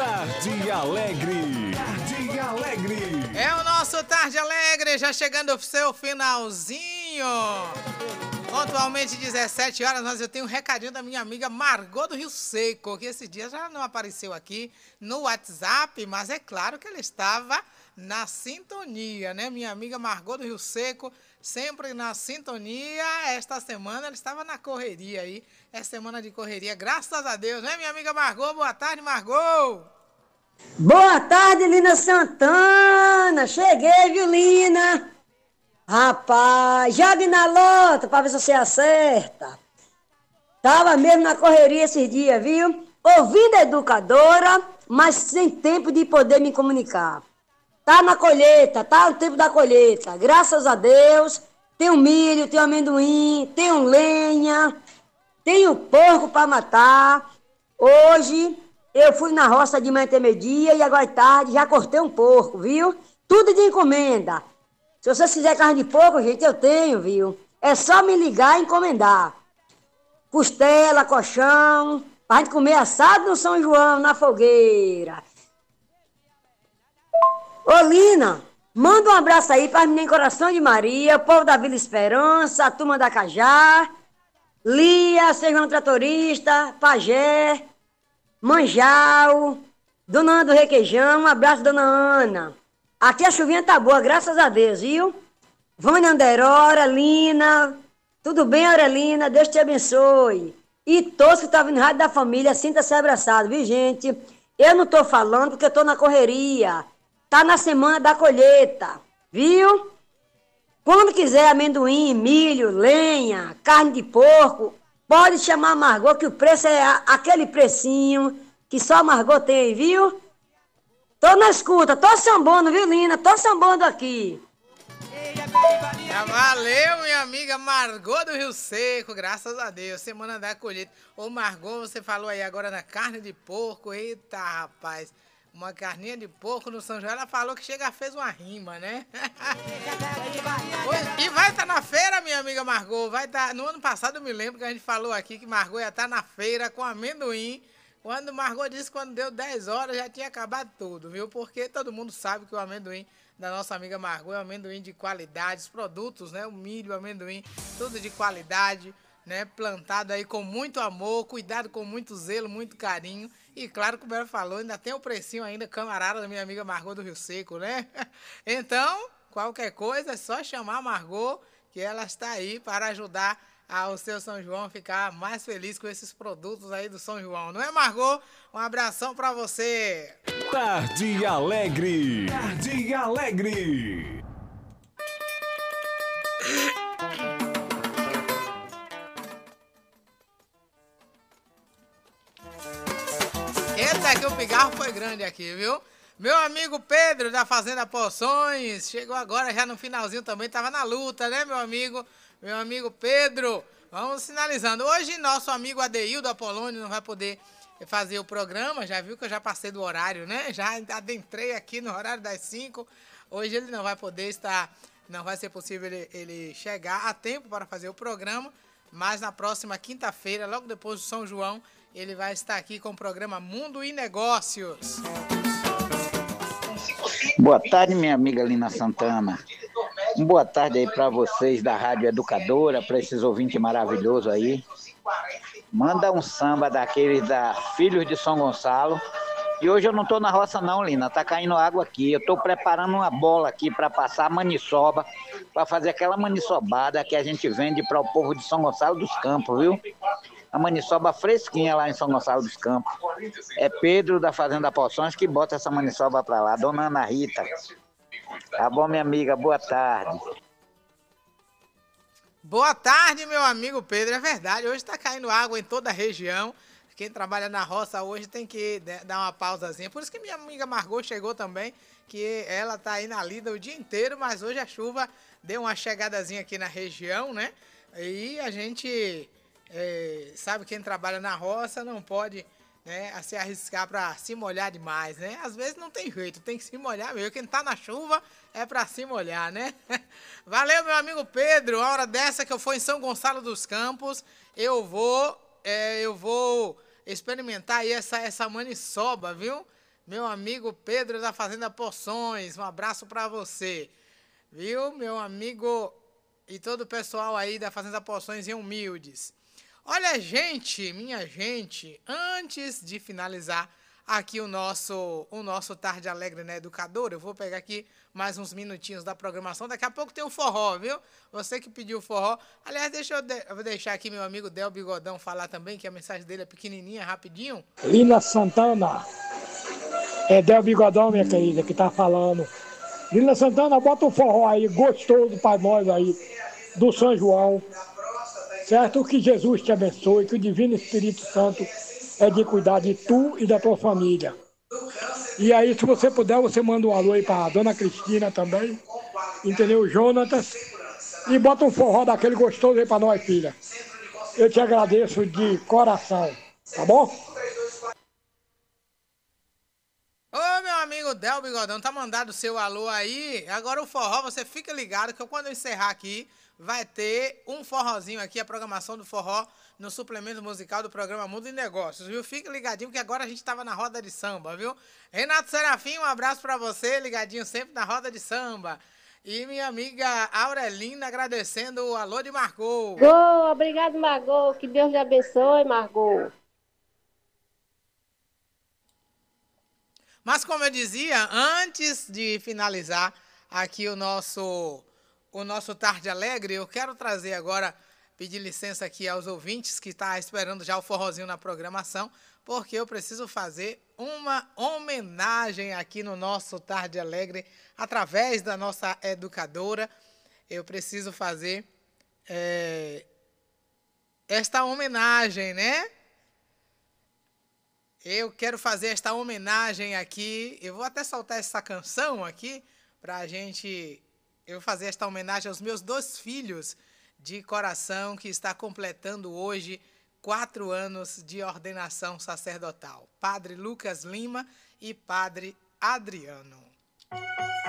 Tarde Alegre. Tarde Alegre. É o nosso Tarde Alegre, já chegando ao seu finalzinho. Pontualmente 17 horas, mas eu tenho um recadinho da minha amiga Margot do Rio Seco, que esse dia já não apareceu aqui no WhatsApp, mas é claro que ela estava na sintonia, né? Minha amiga Margot do Rio Seco, sempre na sintonia. Esta semana ela estava na correria aí, é semana de correria, graças a Deus, né, minha amiga Margot? Boa tarde, Margot! Boa tarde, Lina Santana! Cheguei, viu, Lina? Rapaz, jogue na lota pra ver se você acerta. Tava mesmo na correria esses dias, viu? Ouvindo a educadora, mas sem tempo de poder me comunicar. Tá na colheita, tá o tempo da colheita. Graças a Deus, tem milho, tem amendoim, tem lenha, tem porco pra matar. Hoje eu fui na roça de manhã até meio-dia e agora à tarde já cortei um porco, viu? Tudo de encomenda. Se você quiser carne de porco, gente, eu tenho, viu? É só me ligar e encomendar. Costela, colchão, pra gente comer assado no São João, na fogueira. Ô, Lina, manda um abraço aí para mim em Coração de Maria, o povo da Vila Esperança, a turma da Cajá, Lia, Sejão Tratorista, Pajé, Manjau, Dona Ana do Requeijão, um abraço, Dona Ana. Aqui a chuvinha tá boa, graças a Deus, viu? Vânia Anderora, Lina, tudo bem, Aurelina? Deus te abençoe. E todos que estão vindo no Rádio da Família, sinta-se abraçado, viu, gente? Eu não tô falando porque eu tô na correria. Tá na semana da colheita, viu? Quando quiser amendoim, milho, lenha, carne de porco, pode chamar a Margot, que o preço é aquele precinho que só a Margot tem, viu? Tô na escuta, tô sambando, viu, Lina? Tô sambando aqui. Valeu, minha amiga Margot do Rio Seco, graças a Deus, semana da colheita. Ô, Margot, você falou aí agora na carne de porco, eita, rapaz, uma carninha de porco no São João, ela falou que chega, fez uma rima, né? E vai estar na feira, minha amiga Margot, vai estar, no ano passado eu me lembro que a gente falou aqui que Margot ia estar na feira com amendoim. Quando Margot disse que quando deu 10 horas já tinha acabado tudo, viu? Porque todo mundo sabe que o amendoim da nossa amiga Margot é um amendoim de qualidade, os produtos, né? O milho, o amendoim, tudo de qualidade, né? Plantado aí com muito amor, cuidado com muito zelo, muito carinho. E claro, como ela falou, ainda tem o precinho ainda, camarada da minha amiga Margot do Rio Seco, né? Então, qualquer coisa é só chamar a Margot, que ela está aí para ajudar ao seu São João ficar mais feliz com esses produtos aí do São João. Não é, Margot? Um abração pra você. Tarde Alegre. Tarde Alegre. Eita, que o pigarro foi grande aqui, viu? Meu amigo Pedro da Fazenda Poções chegou agora já no finalzinho também, tava na luta, né, meu amigo? Meu amigo Pedro, vamos sinalizando. Hoje nosso amigo Adeildo Apolônio não vai poder fazer o programa, já viu que eu já passei do horário, né? Já adentrei aqui no horário das 5. Hoje ele não vai poder estar, não vai ser possível ele chegar a tempo para fazer o programa, mas na próxima quinta-feira, logo depois do São João, ele vai estar aqui com o programa Mundo e Negócios. Boa tarde, minha amiga Lina Santana. Boa tarde aí para vocês da Rádio Educadora, para esses ouvintes maravilhosos aí. Manda um samba daqueles da Filhos de São Gonçalo. E hoje eu não tô na roça não, Lina, tá caindo água aqui. Eu tô preparando uma bola aqui para passar maniçoba, para fazer aquela maniçobada que a gente vende para o povo de São Gonçalo dos Campos, viu? A maniçoba fresquinha lá em São Gonçalo dos Campos. É Pedro da Fazenda Poções que bota essa maniçoba para lá, Dona Ana Rita. Tá bom, minha amiga? Boa tarde. Boa tarde, meu amigo Pedro. É verdade, hoje está caindo água em toda a região. Quem trabalha na roça hoje tem que dar uma pausazinha. Por isso que minha amiga Margot chegou também, que ela tá aí na lida o dia inteiro, mas hoje a chuva deu uma chegadazinha aqui na região, né? E a gente sabe, quem trabalha na roça não pode, né, a se arriscar para se molhar demais, né? Às vezes não tem jeito, tem que se molhar mesmo. Quem tá na chuva é para se molhar, né? Valeu, meu amigo Pedro. A hora dessa que eu for em São Gonçalo dos Campos, eu vou experimentar aí essa maniçoba, viu? meu amigo Pedro da Fazenda Poções, um abraço para você. Viu, meu amigo e todo o pessoal aí da Fazenda Poções e Humildes. Olha, gente, minha gente, antes de finalizar aqui o nosso Tarde Alegre na Educadora, eu vou pegar aqui mais uns minutinhos da programação. Daqui a pouco tem o forró, viu? Você que pediu o forró. Aliás, eu vou deixar aqui meu amigo Del Bigodão falar também, que a mensagem dele é pequenininha, rapidinho. Lina Santana, é Del Bigodão, minha querida, que tá falando. Lina Santana, bota um forró aí, gostoso pra nós aí, do São João. Certo? Que Jesus te abençoe, que o Divino Espírito Santo é de cuidar de tu e da tua família. E aí, se você puder, você manda um alô aí pra dona Cristina também, entendeu? Jonatas. E bota um forró daquele gostoso aí pra nós, filha. Eu te agradeço de coração, tá bom? Ô, meu amigo Del Bigodão, tá mandado o seu alô aí. Agora o forró, você fica ligado que quando eu encerrar aqui, vai ter um forrozinho aqui, a programação do forró no suplemento musical do programa Mundo e Negócios, viu? Fica ligadinho, que agora a gente tava na roda de samba, viu? Renato Serafim, um abraço pra você, ligadinho sempre na roda de samba. E minha amiga Aurelina agradecendo o alô de Margot. Obrigado, Margot. Que Deus lhe abençoe, Margot. Mas como eu dizia, antes de finalizar aqui o nosso Tarde Alegre, eu quero trazer agora, pedir licença aqui aos ouvintes que estão esperando já o forrozinho na programação, porque eu preciso fazer uma homenagem aqui no nosso Tarde Alegre, através da nossa educadora. Eu preciso fazer esta homenagem, né? Eu quero fazer esta homenagem aqui, eu vou até soltar essa canção aqui, pra gente... Eu vou fazer esta homenagem aos meus 2 filhos de coração que está completando hoje 4 anos de ordenação sacerdotal. Padre Lucas Lima e Padre Adriano.